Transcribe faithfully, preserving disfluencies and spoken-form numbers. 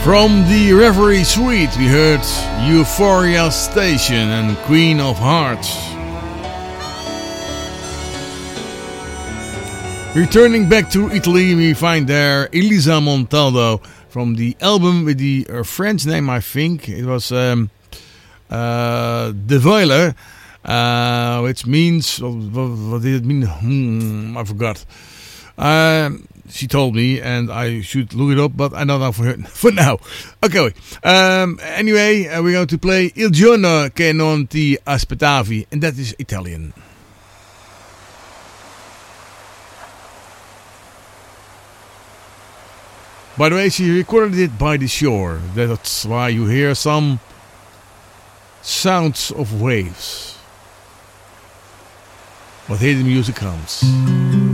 From the Reverie Suite, we heard Euphoria Station and Queen of Hearts. Returning back to Italy, we find there Elisa Montaldo from the album with the uh, French name, I think. It was um, uh, De Voiler, uh, which means, what, what did it mean? Hmm, I forgot. Um, She told me, and I should look it up, but I don't know for, for now. Okay, um, anyway, uh, we're going to play Il giorno che non ti aspettavi, and that is Italian. By the way, she recorded it by the shore. That's why you hear some sounds of waves. But here the music comes.